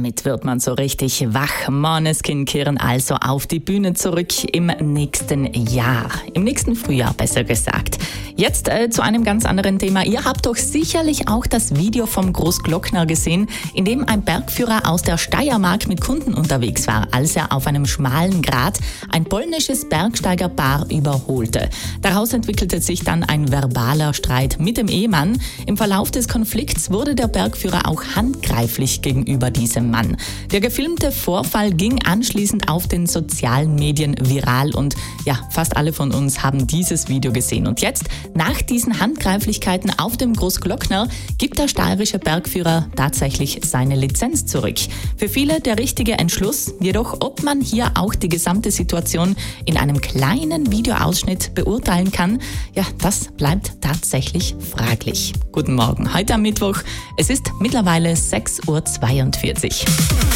damit wird man so richtig wach. Måneskin kehren also auf die Bühne zurück im nächsten Jahr. Im nächsten Frühjahr, besser gesagt. Jetzt zu einem ganz anderen Thema. Ihr habt doch sicherlich auch das Video vom Großglockner gesehen, in dem ein Bergführer aus der Steiermark mit Kunden unterwegs war, als er auf einem schmalen Grat ein polnisches Bergsteigerpaar überholte. Daraus entwickelte sich dann ein verbaler Streit mit dem Ehemann. Im Verlauf des Konflikts wurde der Bergführer auch handgreiflich gegenüber diesem Mann. Der gefilmte Vorfall ging anschließend auf den sozialen Medien viral und ja, fast alle von uns haben dieses Video gesehen. Und jetzt, nach diesen Handgreiflichkeiten auf dem Großglockner, gibt der steirische Bergführer tatsächlich seine Lizenz zurück. Für viele der richtige Entschluss, jedoch ob man hier auch die gesamte Situation in einem kleinen Videoausschnitt beurteilen kann, ja, das bleibt tatsächlich fraglich. Guten Morgen, heute am Mittwoch, es ist mittlerweile 6:42 Uhr.